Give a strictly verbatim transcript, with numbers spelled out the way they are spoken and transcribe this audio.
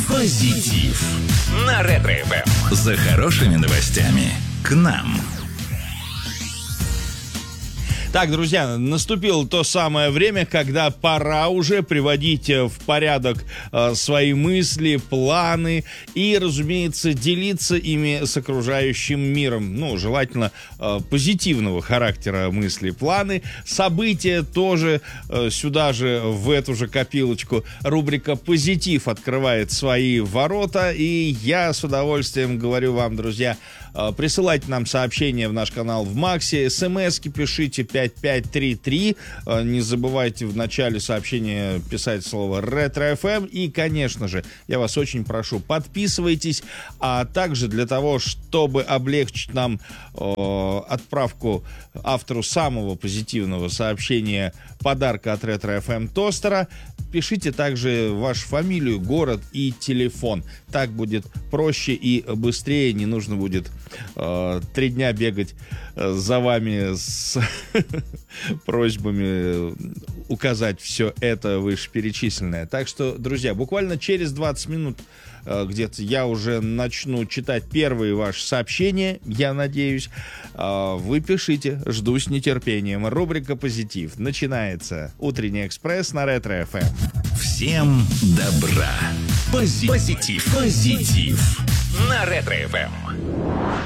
Позитив на Ретро-эф эм. За хорошими новостями к нам. Так, друзья, наступило то самое время, когда пора уже приводить в порядок э, свои мысли, планы и, разумеется, делиться ими с окружающим миром. Ну, желательно э, позитивного характера мысли, планы, события тоже э, сюда же, в эту же копилочку. Рубрика «Позитив» открывает свои ворота, и я с удовольствием говорю вам, друзья, э, присылайте нам сообщения в наш канал в Максе, смски пишите пять пять три три. Не забывайте в начале сообщения писать слово «Ретро-эф эм». И, конечно же, я вас очень прошу, подписывайтесь. А также для того, чтобы облегчить нам э, отправку автору самого позитивного сообщения подарка от Ретро-эф эм тостера, пишите также вашу фамилию, город и телефон. Так будет проще и быстрее. Не нужно будет э, три дня бегать э, за вами с просьбами указать все это вышеперечисленное. Так что, друзья, буквально через двадцать минут э, где-то я уже начну читать первые ваши сообщения, я надеюсь. Э, вы пишите, жду с нетерпением. Рубрика «Позитив» начинается. Утренний экспресс на Ретро-эф эм. Всем добра. Позитив. Позитив. Позитив. На Ретро-эф эм.